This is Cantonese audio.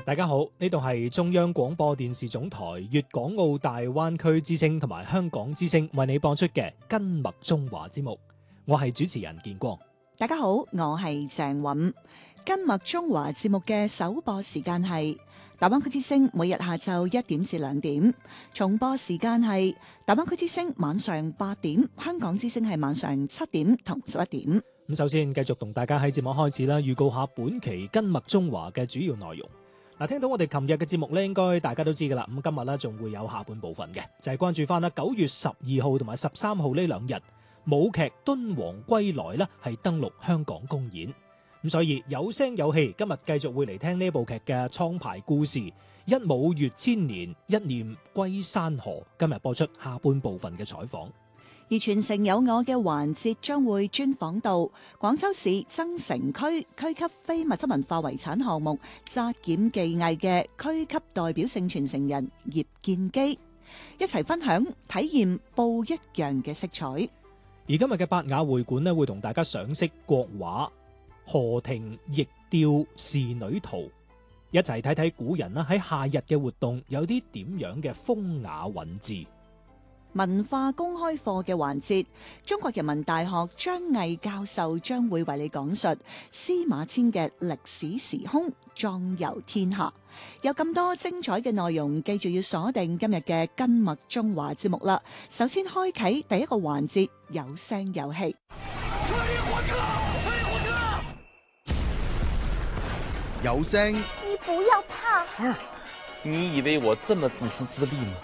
大家好，呢度係中央廣播電視總台粵港澳大灣區之聲同埋香港之聲為你播出嘅跟麥中華節目，我係主持人建光。 大家好，我係鄭韻。跟麥中華節目嘅首播時間係大灣區之聲每日下晝1點至2點，重播時間係大灣區之聲晚上8點，香港之聲係晚上7點同11點。 咁首先繼續同大家喺節目開始啦，預告下本期跟麥中華嘅主要內容。嗱，聽到我哋琴日嘅節目咧，應該大家都知噶啦。咁今日咧仲會有下半部分嘅，就係關注翻啦9月12號同埋13號呢兩日，舞劇《敦煌歸來》咧係登陸香港公演。咁所以有聲有氣，今日繼續會嚟聽呢部劇嘅創排故事，一舞越千年，一念歸山河。今日播出下半部分嘅採訪。 而全城有我嘅環節將會專訪到廣州市增城區區級非物質文化遺產項目紮染技藝嘅區級代表性傳承人葉建基，一齊分享體驗不一樣嘅色彩。而今日嘅百雅會館呢，會同大家賞識國畫《荷亭逆調仕女圖》，一齊睇睇古人啦喺夏日嘅活動有啲點樣嘅風雅韻致。 文化公開課嘅環節，中國人民大學張毅教授將會為你講述司馬遷嘅歷史時空壯遊天下。有咁多精彩嘅內容，記住要鎖定今日嘅跟麥中華節目啦。首先開啟第一個環節，有聲有氣。 有聲， 你不要怕。 你以為我這麼自私自利嗎？